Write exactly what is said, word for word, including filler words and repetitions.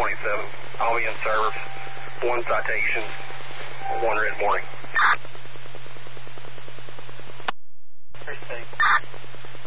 twenty-seven. I'll be in service. One citation, one red warning.